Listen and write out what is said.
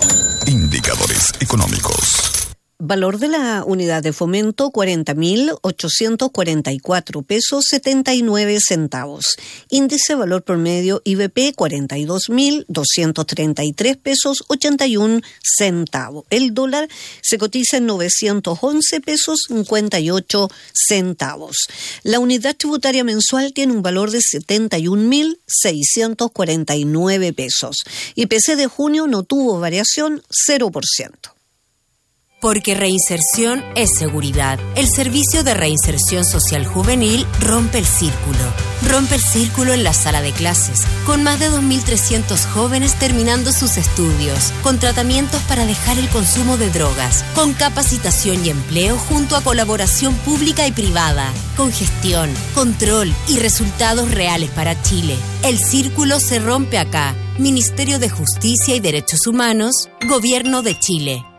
Indicadores económicos. Valor de la unidad de fomento, 40.844 pesos 79 centavos. Índice valor promedio IBP, 42.233 pesos 81 centavos. El dólar se cotiza en 911 pesos 58 centavos. La unidad tributaria mensual tiene un valor de 71.649 pesos. IPC de junio no tuvo variación, 0%. Porque reinserción es seguridad. El Servicio de Reinserción Social Juvenil rompe el círculo. Rompe el círculo en la sala de clases, con más de 2.300 jóvenes terminando sus estudios, con tratamientos para dejar el consumo de drogas, con capacitación y empleo junto a colaboración pública y privada, con gestión, control y resultados reales para Chile. El círculo se rompe acá. Ministerio de Justicia y Derechos Humanos, Gobierno de Chile.